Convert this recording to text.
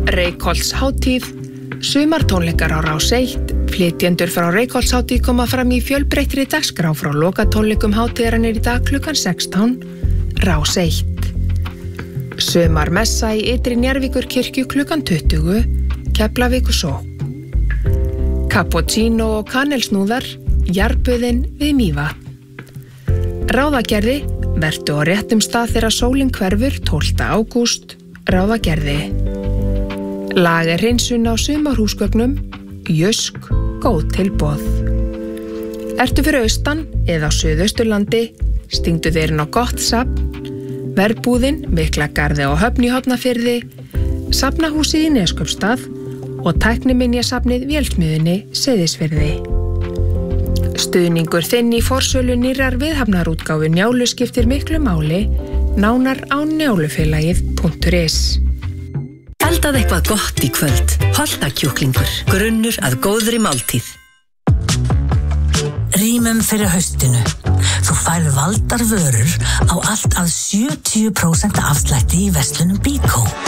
Reykholtshátíð, sumartónleikar á Rás 1, flytjendur frá Reykholtshátíð koma fram í fjölbreyttri dagskrá frá lokatónleikum hátíðarinnar í dag klukkan 16, Rás 1. Sumarmessa í Ytri Njarðvíkurkirkju klukkan 20, Keflavíkursókn. Cappuccino og kanelsnúðar, jarðbuðinn við Mývatn. Ráðagerði, vertu á réttum stað þegar sólin hverfur 12. ágúst, Ráðagerði. Lagerhreinsun á sumarhúsgögnum, Jysk, góð tilboð. Ertu fyrir austan eða á Suðausturlandi, stingdu þér inn á gott safn, Verbúðin, Miklagarði á Höfn í Hornafirði, Safnahúsið í Neskaupstað og Tækniminjasafnið Vélsmiðjunni Seyðisfirði. Stuðningur þinn í forsölu nýrrar viðhafnarútgáfu Njálu skiptir miklu máli, nánar á njálufélagið.is. Eldað eitthvað gott í kvöld. Holtakjúklingur, grunnur að góðri máltíð. Rýmum fyrir haustinu. Þú færð valdar vörur á allt að 70% afslætti í verslunum Bíkó.